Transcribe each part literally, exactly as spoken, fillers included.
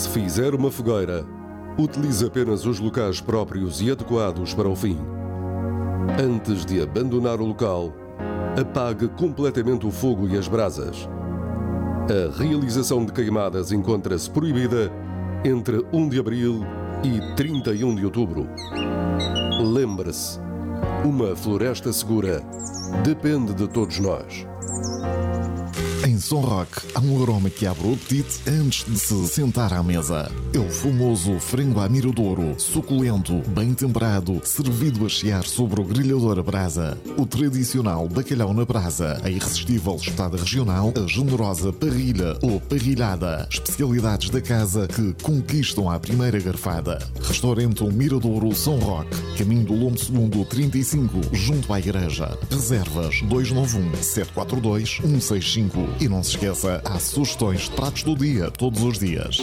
Se fizer uma fogueira, utilize apenas os locais próprios e adequados para o fim. Antes de abandonar o local, apague completamente o fogo e as brasas. A realização de queimadas encontra-se proibida entre primeiro de abril e trinta e um de outubro. Lembre-se, uma floresta segura depende de todos nós. Em Som Rock há um aroma que abre o apetite antes de se sentar à mesa. É o famoso frango à miradouro, suculento, bem temperado, servido a chiar sobre o grelhador a brasa. O tradicional bacalhau na brasa, a irresistível espetada regional, a generosa parrilha ou parrilhada. Especialidades da casa que conquistam à primeira garfada. Restaurante Miradouro Som Rock, caminho do Lombo Segundo trinta e cinco, junto à igreja. Reservas dois nove um, sete quatro dois, um seis cinco. E não se esqueça, há sugestões de pratos do dia, todos os dias.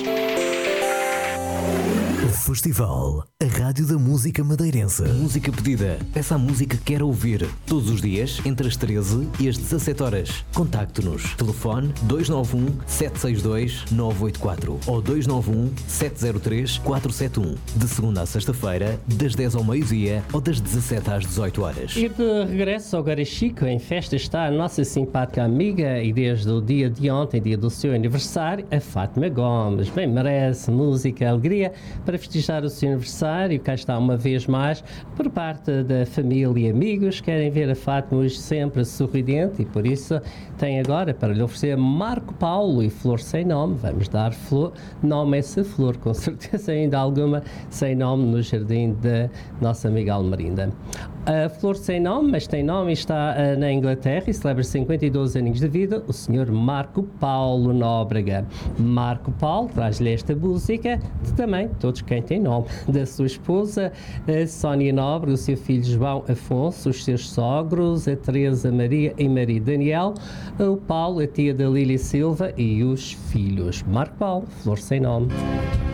O Festival, a rádio da música madeirense. Música pedida. Peça a música que quer ouvir. Todos os dias, entre as treze e as dezassete horas. Contacte-nos. Telefone dois nove um, sete seis dois, nove oito quatro ou dois nove um, sete zero três, quatro sete um. De segunda a sexta-feira, das dez ao meio-dia ou das dezassete às dezoito horas. E de regresso ao Garichico, em festa está a nossa simpática amiga e desde o dia de ontem, dia do seu aniversário, a Fátima Gomes. Bem merece música, alegria para festejar o seu aniversário. Cá está uma vez mais por parte da família e amigos. Querem ver a Fátima hoje sempre sorridente e por isso tem agora para lhe oferecer Marco Paulo e Flor Sem Nome. Vamos dar flor, nome a essa flor, com certeza ainda alguma sem nome no jardim da nossa amiga Almerinda. A Flor Sem Nome, mas tem nome, está uh, na Inglaterra e celebra cinquenta e dois aninhos de vida, o senhor Marco Paulo Nóbrega. Marco Paulo traz-lhe esta música de também todos quem tem nome, da sua esposa, a Sónia Nóbrega, o seu filho João Afonso, os seus sogros, a Teresa Maria e Maria Daniel, o Paulo, a tia da Lília Silva e os filhos. Marco Paulo, Flor Sem Nome.